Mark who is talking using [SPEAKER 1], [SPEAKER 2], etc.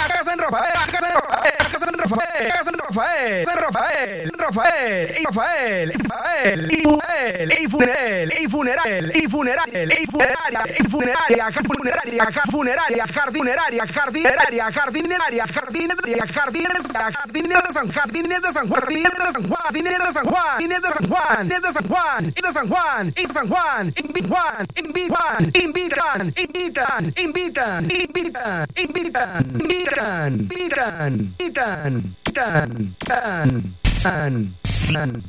[SPEAKER 1] San Rafael, San Rafael, San Rafael, San Rafael, San Rafael, Rafael, Rafael, Rafael, y funeral, y funeral, y funeral, y funeraria, y funeraria, funeraria, funeraria, jardineraria, jardineraria, jardineraria, jardineraria, jardines de San Juan, jardines de San Juan, jardines de San Juan, jardines de San Juan, jardines de San Juan, de San Juan, y de San Juan, y San Juan, invitan, invitan, invitan, invitan, invitan, invitan, invitan, invitan, invitan, invitan, invitan, invitan, invitan,